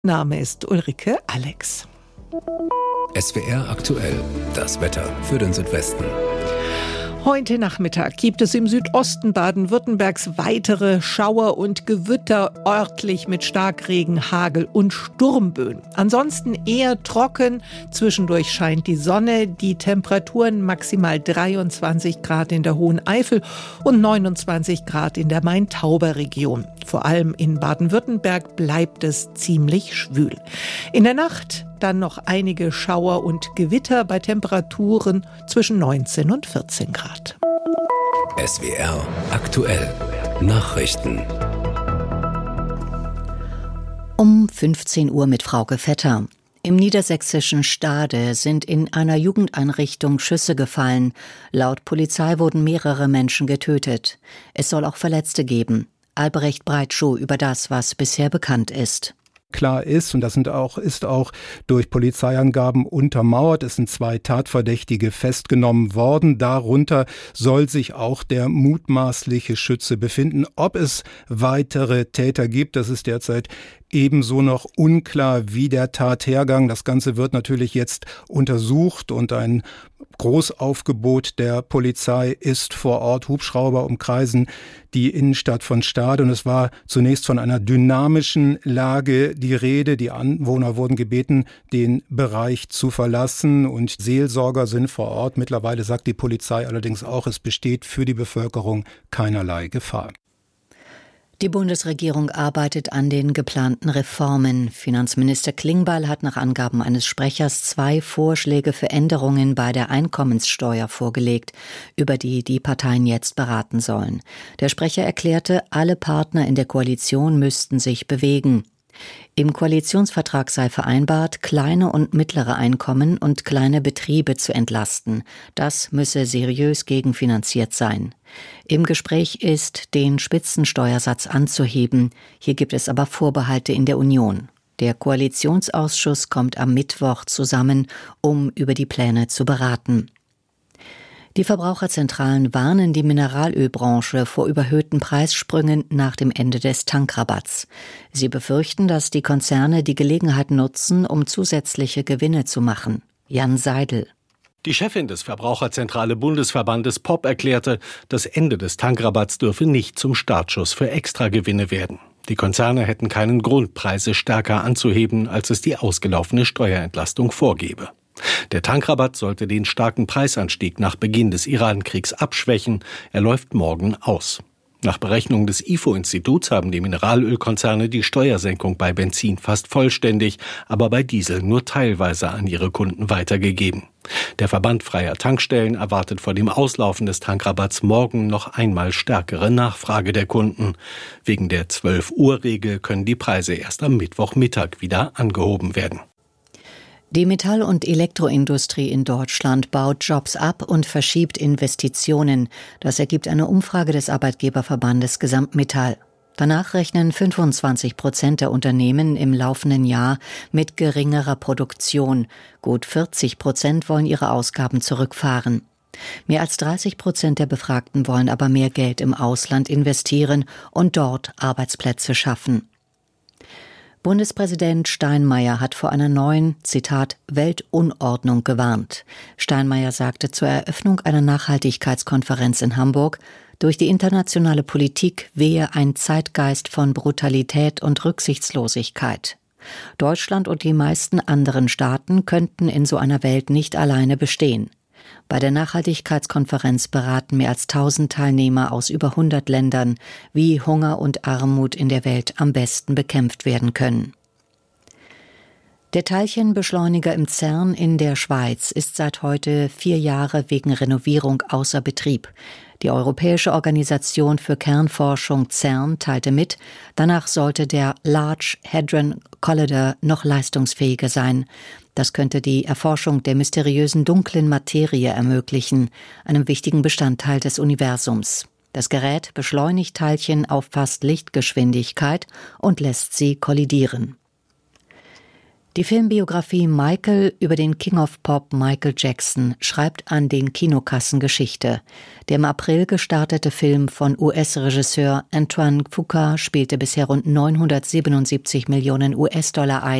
Name ist Ulrike Alex. SWR aktuell, das Wetter für den Südwesten. Heute Nachmittag gibt es im Südosten Baden-Württembergs weitere Schauer und Gewitter, örtlich mit Starkregen, Hagel und Sturmböen. Ansonsten eher trocken, zwischendurch scheint die Sonne, die Temperaturen maximal 23 Grad in der Hohen Eifel und 29 Grad in der Main-Tauber-Region. Vor allem in Baden-Württemberg bleibt es ziemlich schwül. In der Nacht dann noch einige Schauer und Gewitter bei Temperaturen zwischen 19 und 14 Grad. SWR aktuell Nachrichten. Um 15 Uhr mit Frauke Vetter. Im niedersächsischen Stade sind in einer Jugendeinrichtung Schüsse gefallen. Laut Polizei wurden mehrere Menschen getötet. Es soll auch Verletzte geben. Albrecht Breitschuh über das, was bisher bekannt ist. Klar ist, und das ist auch durch Polizeiangaben untermauert, es sind 2 Tatverdächtige festgenommen worden. Darunter soll sich auch der mutmaßliche Schütze befinden. Ob es weitere Täter gibt, das ist derzeit ebenso noch unklar wie der Tathergang. Das Ganze wird natürlich jetzt untersucht und ein Großaufgebot der Polizei ist vor Ort. Hubschrauber umkreisen die Innenstadt von Stade und es war zunächst von einer dynamischen Lage die Rede. Die Anwohner wurden gebeten, den Bereich zu verlassen und Seelsorger sind vor Ort. Mittlerweile sagt die Polizei allerdings auch, es besteht für die Bevölkerung keinerlei Gefahr. Die Bundesregierung arbeitet an den geplanten Reformen. Finanzminister Klingbeil hat nach Angaben eines Sprechers 2 Vorschläge für Änderungen bei der Einkommenssteuer vorgelegt, über die die Parteien jetzt beraten sollen. Der Sprecher erklärte, alle Partner in der Koalition müssten sich bewegen. Im Koalitionsvertrag sei vereinbart, kleine und mittlere Einkommen und kleine Betriebe zu entlasten. Das müsse seriös gegenfinanziert sein. Im Gespräch ist, den Spitzensteuersatz anzuheben. Hier gibt es aber Vorbehalte in der Union. Der Koalitionsausschuss kommt am Mittwoch zusammen, um über die Pläne zu beraten. Die Verbraucherzentralen warnen die Mineralölbranche vor überhöhten Preissprüngen nach dem Ende des Tankrabatts. Sie befürchten, dass die Konzerne die Gelegenheit nutzen, um zusätzliche Gewinne zu machen. Jan Seidel. Die Chefin des Verbraucherzentrale Bundesverbandes POP erklärte, das Ende des Tankrabatts dürfe nicht zum Startschuss für Extragewinne werden. Die Konzerne hätten keinen Grund, Preise stärker anzuheben, als es die ausgelaufene Steuerentlastung vorgebe. Der Tankrabatt sollte den starken Preisanstieg nach Beginn des Iran-Kriegs abschwächen. Er läuft morgen aus. Nach Berechnungen des IFO-Instituts haben die Mineralölkonzerne die Steuersenkung bei Benzin fast vollständig, aber bei Diesel nur teilweise an ihre Kunden weitergegeben. Der Verband freier Tankstellen erwartet vor dem Auslaufen des Tankrabatts morgen noch einmal stärkere Nachfrage der Kunden. Wegen der 12-Uhr-Regel können die Preise erst am Mittwochmittag wieder angehoben werden. Die Metall- und Elektroindustrie in Deutschland baut Jobs ab und verschiebt Investitionen. Das ergibt eine Umfrage des Arbeitgeberverbandes Gesamtmetall. Danach rechnen 25% der Unternehmen im laufenden Jahr mit geringerer Produktion. Gut 40% wollen ihre Ausgaben zurückfahren. Mehr als 30% der Befragten wollen aber mehr Geld im Ausland investieren und dort Arbeitsplätze schaffen. Bundespräsident Steinmeier hat vor einer neuen, Zitat, Weltunordnung gewarnt. Steinmeier sagte zur Eröffnung einer Nachhaltigkeitskonferenz in Hamburg, durch die internationale Politik wehe ein Zeitgeist von Brutalität und Rücksichtslosigkeit. Deutschland und die meisten anderen Staaten könnten in so einer Welt nicht alleine bestehen. Bei der Nachhaltigkeitskonferenz beraten mehr als 1000 Teilnehmer aus über 100 Ländern, wie Hunger und Armut in der Welt am besten bekämpft werden können. Der Teilchenbeschleuniger im CERN in der Schweiz ist seit heute 4 Jahre wegen Renovierung außer Betrieb. Die Europäische Organisation für Kernforschung CERN teilte mit, danach sollte der Large Hadron Collider noch leistungsfähiger sein. Das könnte die Erforschung der mysteriösen dunklen Materie ermöglichen, einem wichtigen Bestandteil des Universums. Das Gerät beschleunigt Teilchen auf fast Lichtgeschwindigkeit und lässt sie kollidieren. Die Filmbiografie Michael über den King of Pop Michael Jackson schreibt an den Kinokassen Geschichte. Der im April gestartete Film von US-Regisseur Antoine Fuqua spielte bisher rund 977 Millionen US-Dollar ein.